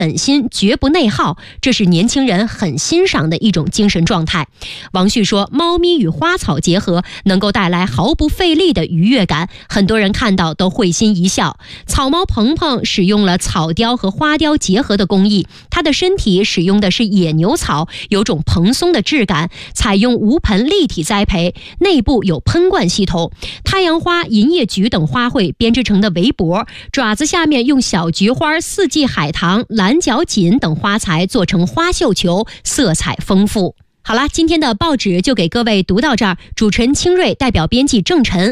本心，绝不内耗，这是年轻人很欣赏的一种精神状态。王旭说，猫咪与花草结合能够带来毫不费力的愉悦感，很多人看到都会心一笑。草猫鹏鹏使用了草雕和花雕结合的工艺，它的身体使用的是野牛草，有种蓬松的质感，采用无盆立体栽培，内部有喷灌系统。太阳花、银叶菊等花卉编织成的围脖，爪子下面用小菊花、四季海棠、蓝角堇等花材做成花绣球，色彩丰富。好了，今天的报纸就给各位读到这儿。主持人清瑞，代表编辑郑晨。